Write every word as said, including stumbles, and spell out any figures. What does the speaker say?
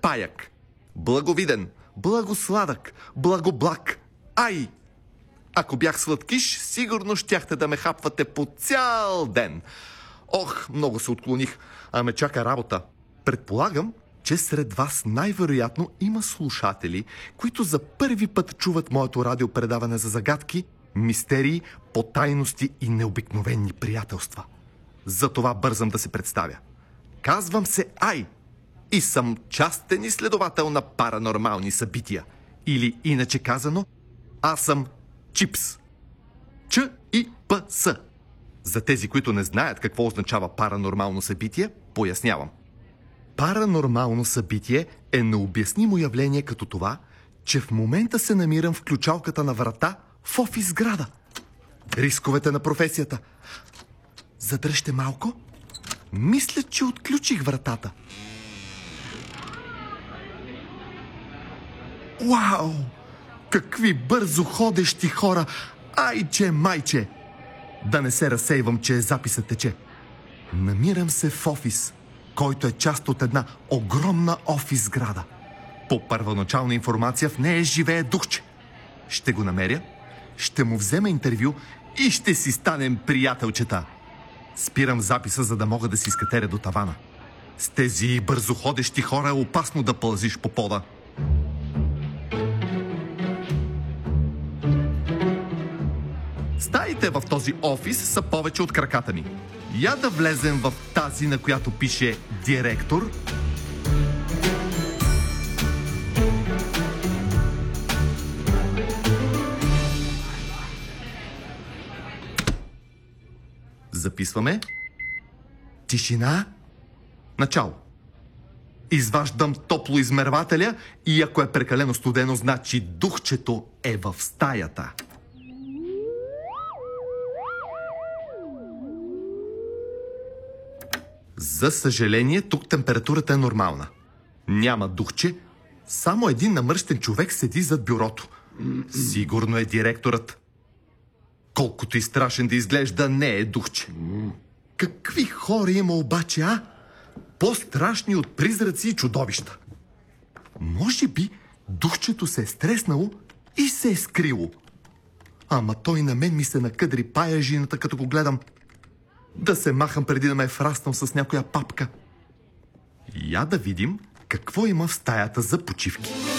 паяк, благовиден, благосладък, благоблаг. Ай! Ако бях сладкиш, сигурно щяхте да ме хапвате по цял ден. Ох, много се отклоних, а ме чака работа. Предполагам, че сред вас най-вероятно има слушатели, които за първи път чуват моето радиопредаване за загадки, мистерии, потайности и необикновени приятелства. Затова бързам да се представя. Казвам се Ай и съм частен изследовател на паранормални събития. Или иначе казано, аз съм Чипс. Ч и П С. За тези, които не знаят какво означава паранормално събитие, пояснявам. Паранормално събитие е необяснимо явление като това, че в момента се намирам в ключалката на врата в офис сграда. Рисковете на професията. Задръжте малко. Мисля, че отключих вратата. Уау! Какви бързо ходещи хора! Айче, майче! Да не се разсейвам, че записът тече. Намирам се в офис, който е част от една огромна офис сграда. По първоначална информация в нея живее духче. Ще го намеря, ще му взема интервю и ще си станем приятелчета. Спирам записа, за да мога да си скатеря до тавана. С тези бързоходещи хора е опасно да пълзиш по пода. Стаите в този офис са повече от краката ми. Я да влезем в тази, на която пише директор. Записваме. Тишина. Начало. Изваждам топлоизмервателя и ако е прекалено студено, значи духчето е в стаята. За съжаление, тук температурата е нормална. Няма духче, само един намръщен човек седи зад бюрото. Сигурно е директорът. Колкото и страшен да изглежда, не е духче. Какви хора има обаче, а? По-страшни от призраци и чудовища. Може би духчето се е стреснало и се е скрило. Ама той на мен ми се накъдри паяжината, като го гледам. Да се махам преди да ме е фраснал с някоя папка. Я да видим какво има в стаята за почивки.